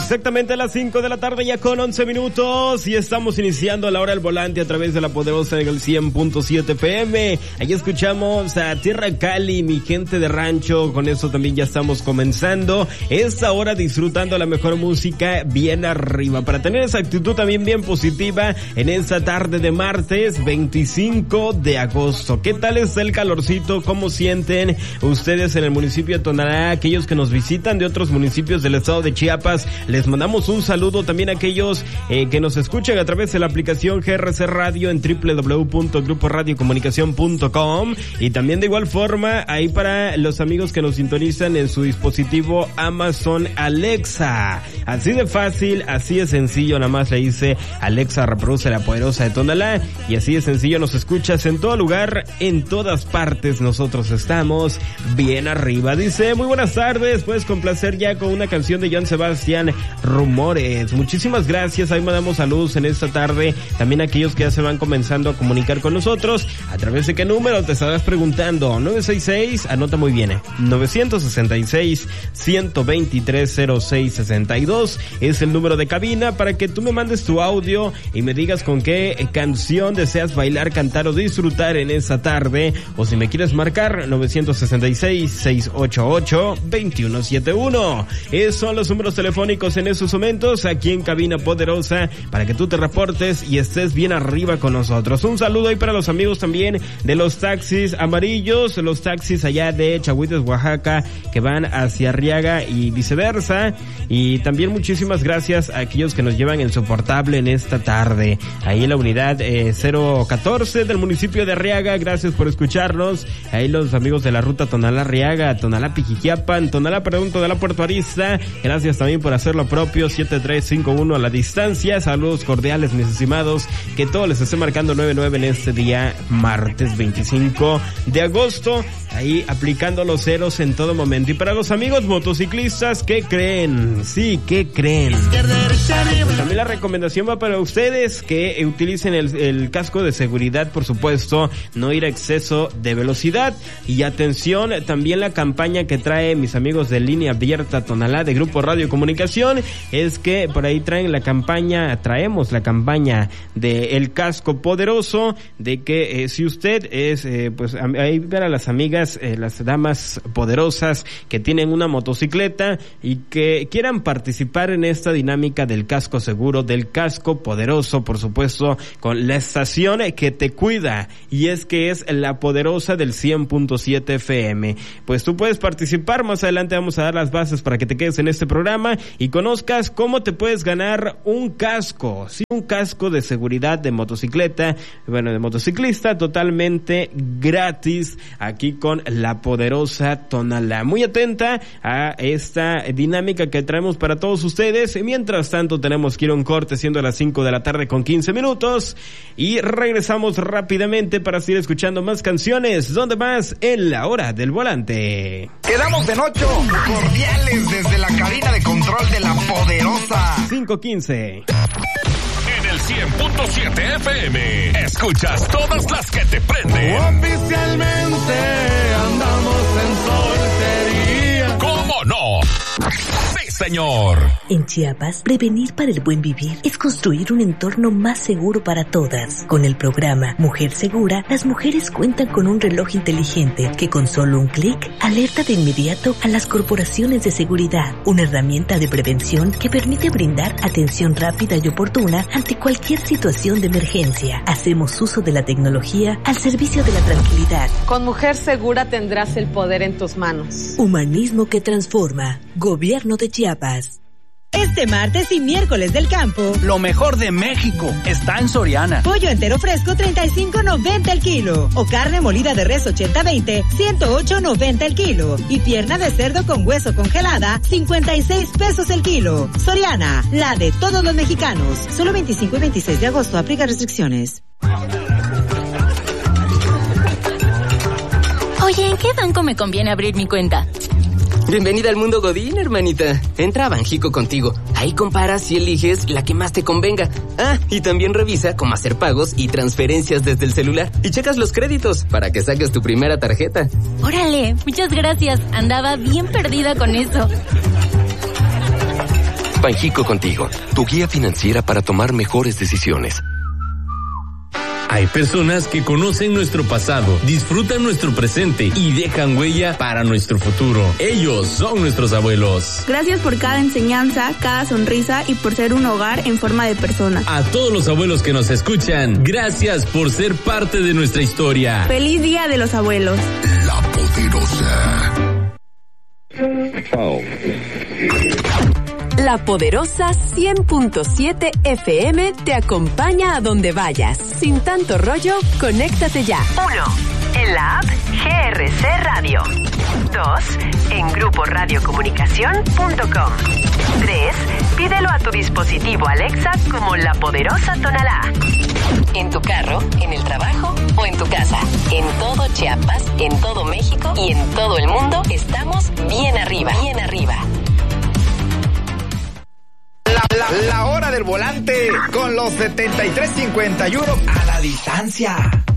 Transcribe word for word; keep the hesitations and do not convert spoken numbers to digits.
Exactamente a las cinco de la tarde, ya con once minutos, y estamos iniciando la hora del volante a través de la poderosa del cien punto siete F M. Ahí escuchamos a Tierra Cali, mi gente de rancho. Con eso también ya estamos comenzando esta hora disfrutando la mejor música bien arriba, para tener esa actitud también bien positiva en esta tarde de martes veinticinco de agosto. ¿Qué tal está el calorcito? ¿Cómo sienten ustedes en el municipio de Tonalá? Aquellos que nos visitan de otros municipios del estado de Chiapas, les mandamos un saludo. También a aquellos eh, que nos escuchan a través de la aplicación G R C Radio en doble u doble u doble u punto grupo radio comunicación punto com, y también de igual forma ahí para los amigos que nos sintonizan en su dispositivo Amazon Alexa. Así de fácil, así de sencillo, nada más le dice Alexa reproduce la poderosa de Tonalá, y así de sencillo nos escuchas en todo lugar, en todas partes. Nosotros estamos bien arriba. Dice, muy buenas tardes, puedes complacer ya con una canción de Joan Sebastián, Rumores. Muchísimas gracias, ahí mandamos saludos en esta tarde. También a aquellos que ya se van comenzando a comunicar con nosotros. ¿A través de qué número? Te estarás preguntando. nueve seis seis, anota muy bien, eh. nueve seis seis, uno dos tres, cero seis seis dos es el número de cabina para que tú me mandes tu audio y me digas con qué canción deseas bailar, cantar o disfrutar en esta tarde. O si me quieres marcar, nueve seis seis, seis ocho ocho, dos uno siete uno. Esos son los números telefónicos en esos momentos aquí en Cabina Poderosa para que tú te reportes y estés bien arriba con nosotros. Un saludo ahí para los amigos también de los taxis amarillos, los taxis allá de Chahuites, Oaxaca, que van hacia Arriaga y viceversa. Y también muchísimas gracias a aquellos que nos llevan el soportable en esta tarde. Ahí en la unidad eh, cero catorce del municipio de Arriaga, gracias por escucarnos. Ahí los amigos de la ruta Tonalá-Arriaga, Tonalá-Pijiquiapan, Tonalá, perdón, Tonalá-Puerto Arista, gracias también por hacer lo propio. Siete tres cinco uno a la distancia. Saludos cordiales, mis estimados, que todo les esté marcando nueve nueve en este día martes veinticinco de agosto, ahí aplicando los ceros en todo momento. Y para los amigos motociclistas, ¿qué creen? Sí, ¿qué creen? Pues también la recomendación va para ustedes, que utilicen el, el casco de seguridad, por supuesto, no ir a exceso de velocidad. Y atención, también la campaña que trae mis amigos de Línea Abierta Tonalá de Grupo Radio Comunicación, es que por ahí traen la campaña, traemos la campaña de el casco poderoso, de que eh, si usted es, eh, pues ahí ver a las amigas, eh, las damas poderosas que tienen una motocicleta y que quieran participar en esta dinámica del casco seguro, del casco poderoso, por supuesto, con la estación que te cuida, y es que es la poderosa del cien punto siete F M. Pues tú puedes participar, más adelante vamos a dar las bases para que te quedes en este programa y conozcas cómo te puedes ganar un casco, sí, un casco de seguridad de motocicleta, bueno, de motociclista, totalmente gratis, aquí con la poderosa Tonalá. Muy atenta a esta dinámica que traemos para todos ustedes. Mientras tanto, tenemos que ir a un corte, siendo las cinco de la tarde con quince minutos, y regresamos rápidamente para seguir escuchando más canciones. ¿Dónde más? En la hora del volante. Quedamos en ocho, cordiales desde la cabina de control de la poderosa. cinco quince. En el cien punto siete F M, escuchas todas las que te prenden. Oficialmente andamos en soltería. ¿Cómo no? ¡Sí, señor! En Chiapas, prevenir para el buen vivir es construir un entorno más seguro para todas. Con el programa Mujer Segura, las mujeres cuentan con un reloj inteligente que con solo un clic alerta de inmediato a las corporaciones de seguridad. Una herramienta de prevención que permite brindar atención rápida y oportuna ante cualquier situación de emergencia. Hacemos uso de la tecnología al servicio de la tranquilidad. Con Mujer Segura tendrás el poder en tus manos. Humanismo que transforma. Gobierno de Chiapas. Este martes y miércoles del campo, lo mejor de México está en Soriana. Pollo entero fresco treinta y cinco noventa el kilo, o carne molida de res ochenta veinte ciento ocho noventa el kilo, y pierna de cerdo con hueso congelada cincuenta y seis pesos el kilo. Soriana, la de todos los mexicanos. Solo veinticinco y veintiséis de agosto, aplica restricciones. Oye, ¿en qué banco me conviene abrir mi cuenta? Bienvenida al mundo Godín, hermanita. Entra a Banjico Contigo. Ahí comparas y eliges la que más te convenga. Ah, y también revisa cómo hacer pagos y transferencias desde el celular. Y checas los créditos para que saques tu primera tarjeta. Órale, muchas gracias. Andaba bien perdida con eso. Banjico Contigo, tu guía financiera para tomar mejores decisiones. Hay personas que conocen nuestro pasado, disfrutan nuestro presente y dejan huella para nuestro futuro. Ellos son nuestros abuelos. Gracias por cada enseñanza, cada sonrisa y por ser un hogar en forma de persona. A todos los abuelos que nos escuchan, gracias por ser parte de nuestra historia. ¡Feliz Día de los Abuelos! La Poderosa. Oh. La Poderosa cien punto siete F M te acompaña a donde vayas. Sin tanto rollo, conéctate ya. uno. En la app G R C Radio. dos. En grupo radio comunicación punto com. tres. Pídelo a tu dispositivo Alexa como La Poderosa Tonalá. En tu carro, en el trabajo o en tu casa. En todo Chiapas, en todo México y en todo el mundo estamos bien arriba. Bien arriba. La, la, la hora del volante con los setenta y tres cincuenta y uno a la distancia.